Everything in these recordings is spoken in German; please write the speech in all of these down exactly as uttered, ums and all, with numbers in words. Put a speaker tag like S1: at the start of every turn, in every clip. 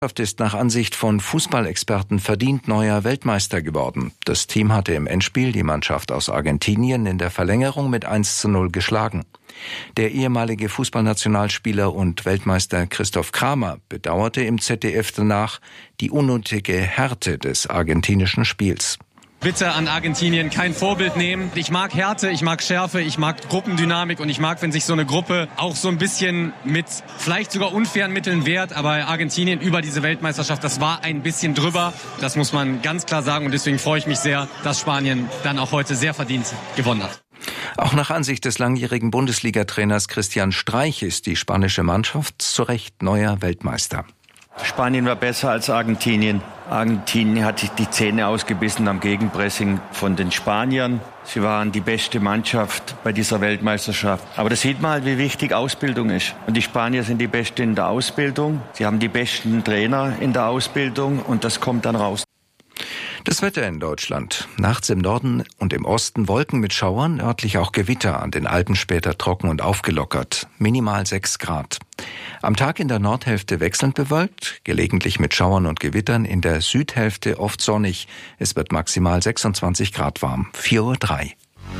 S1: Ist nach Ansicht von Fußballexperten verdient neuer Weltmeister geworden. Das Team hatte im Endspiel die Mannschaft aus Argentinien in der Verlängerung mit eins zu null geschlagen. Der ehemalige Fußballnationalspieler und Weltmeister Christoph Kramer bedauerte im Z D F danach die unnötige Härte des argentinischen Spiels.
S2: Bitte an Argentinien kein Vorbild nehmen. Ich mag Härte, ich mag Schärfe, ich mag Gruppendynamik und ich mag, wenn sich so eine Gruppe auch so ein bisschen mit vielleicht sogar unfairen Mitteln wehrt. Aber Argentinien über diese Weltmeisterschaft, das war ein bisschen drüber. Das muss man ganz klar sagen und deswegen freue ich mich sehr, dass Spanien dann auch heute sehr verdient gewonnen hat.
S1: Auch nach Ansicht des langjährigen Bundesliga-Trainers Christian Streich ist die spanische Mannschaft zu Recht neuer Weltmeister.
S3: Spanien war besser als Argentinien. Argentinien hat sich die Zähne ausgebissen am Gegenpressing von den Spaniern. Sie waren die beste Mannschaft bei dieser Weltmeisterschaft. Aber da sieht man halt, wie wichtig Ausbildung ist. Und die Spanier sind die Besten in der Ausbildung. Sie haben die besten Trainer in der Ausbildung und das kommt dann raus.
S1: Das Wetter in Deutschland. Nachts im Norden und im Osten Wolken mit Schauern, örtlich auch Gewitter, an den Alpen später trocken und aufgelockert. Minimal sechs Grad. Am Tag in der Nordhälfte wechselnd bewölkt, gelegentlich mit Schauern und Gewittern, in der Südhälfte oft sonnig. Es wird maximal sechsundzwanzig Grad warm. vier Uhr drei.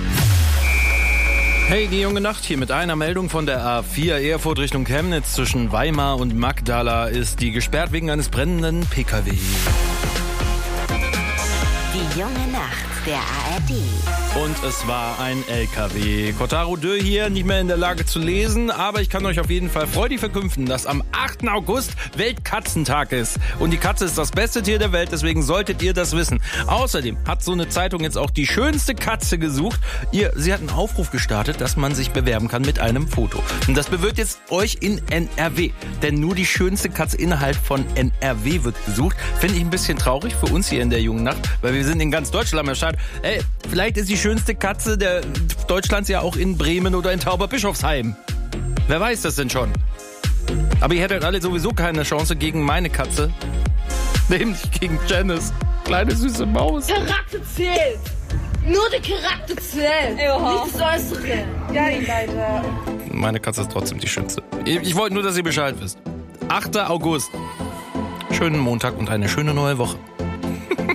S4: Hey, die junge Nacht hier mit einer Meldung von der A vier Erfurt Richtung Chemnitz zwischen Weimar und Magdala ist die gesperrt wegen eines brennenden P K W.
S5: Die junge Nacht der A R D.
S4: Und es war ein L K W. Kotaro Dö hier, nicht mehr in der Lage zu lesen, aber ich kann euch auf jeden Fall freudig verkünden, dass am achten August Weltkatzentag ist. Und die Katze ist das beste Tier der Welt, deswegen solltet ihr das wissen. Außerdem hat so eine Zeitung jetzt auch die schönste Katze gesucht. Ihr, sie hat einen Aufruf gestartet, dass man sich bewerben kann mit einem Foto. Und das bewirbt jetzt euch in N R W. Denn nur die schönste Katze innerhalb von N R W wird gesucht. Finde ich ein bisschen traurig für uns hier in der jungen Nacht, weil wir sind in ganz Deutschland am Start. Ey, vielleicht ist die schönste Katze der Deutschlands ja auch in Bremen oder in Tauberbischofsheim. Wer weiß das denn schon? Aber ihr hättet alle sowieso keine Chance gegen meine Katze. Nämlich gegen Janice. Kleine süße Maus.
S6: Charakter zählt. Nur der Charakter zählt. Oha. Nicht das Äußere. Ja, leider.
S4: Meine Katze ist trotzdem die schönste. Ich, ich wollte nur, dass ihr Bescheid wisst. achter August. Schönen Montag und eine schöne neue Woche.